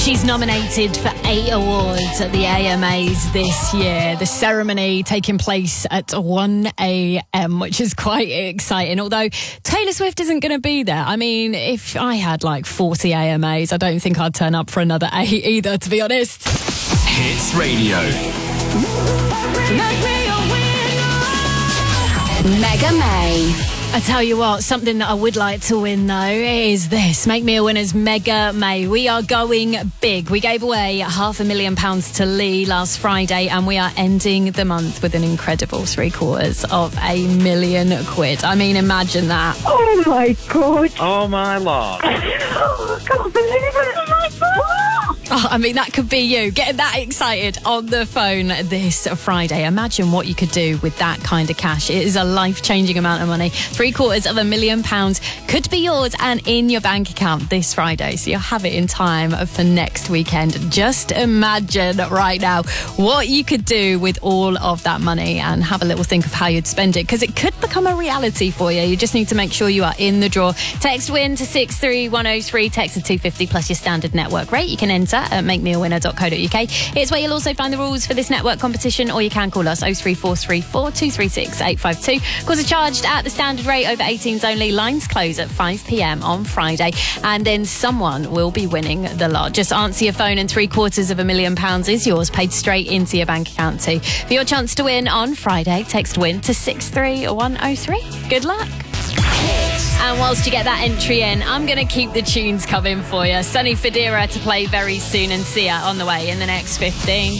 She's nominated for 8 awards at the AMAs this year. The ceremony taking place at 1 a.m, which is quite exciting. Although Taylor Swift isn't going to be there. I mean, if I had like 40 AMAs, I don't think I'd turn up for another 8 either, to be honest. Hits Radio. Mega May. I tell you what, something that I would like to win, though, is this. Make Me a Winner's Mega May. We are going big. We gave away £500,000 to Lee last Friday, and we are ending the month with an incredible £750,000. I mean, imagine that. Oh, my God. Oh, my Lord. Oh, I can't believe it. Oh, my God. Oh, I mean, that could be you getting that excited on the phone this Friday. Imagine what you could do with that kind of cash. It is a life-changing amount of money. £750,000 could be yours and in your bank account this Friday. So you'll have it in time for next weekend. Just imagine right now what you could do with all of that money and have a little think of how you'd spend it, because it could become a reality for you. You just need to make sure you are in the draw. Text WIN to 63103. Text to 250 plus your standard network rate. You can enter at makemeawinner.co.uk. It's where you'll also find the rules for this network competition, or you can call us 03434 236 852. Calls are charged at the standard rate over 18s only. Lines close at 5 p.m. on Friday, and then someone will be winning the lot. Just answer your phone and £750,000 is yours, paid straight into your bank account too. For your chance to win on Friday, text WIN to 63103. Good luck. And whilst you get that entry in, I'm going to keep the tunes coming for you. Sunny Federa to play very soon, and Sia on the way in the next 15.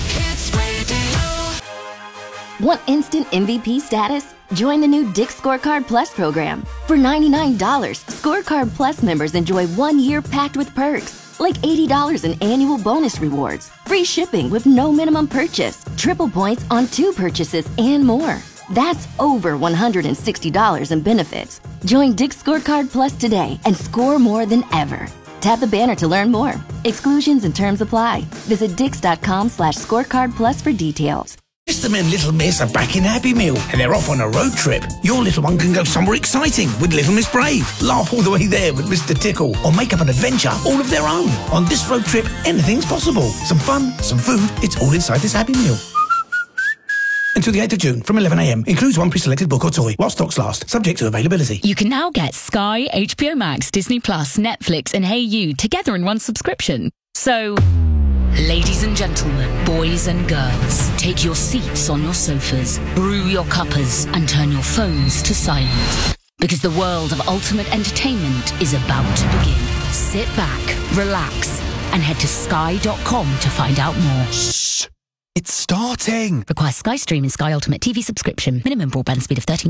Want instant MVP status? Join the new Dick's Scorecard Plus program. For $99, Scorecard Plus members enjoy 1 year packed with perks, like $80 in annual bonus rewards, free shipping with no minimum purchase, triple points on 2 purchases, and more. That's over $160 in benefits. Join Dick's Scorecard Plus today and score more than ever. Tap the banner to learn more. Exclusions and terms apply. Visit dix.com/scorecard plus for details. Mr. and Little Miss are back in Happy Meal and they're off on a road trip. Your little one can go somewhere exciting with Little Miss Brave, laugh all the way there with Mr. Tickle, or make up an adventure all of their own. On this road trip, anything's possible. Some fun, some food, it's all inside this Happy Meal. Until the 8th of June from 11 a.m. Includes one pre-selected book or toy while stocks last, subject to availability. You can now get Sky, HBO Max, Disney Plus, Netflix and Hey You together in one subscription. So, ladies and gentlemen, boys and girls, take your seats on your sofas, brew your cuppers and turn your phones to silent. Because the world of ultimate entertainment is about to begin. Sit back, relax and head to sky.com to find out more. Shh! It's starting! Requires Sky Stream and Sky Ultimate TV subscription. Minimum broadband speed of 30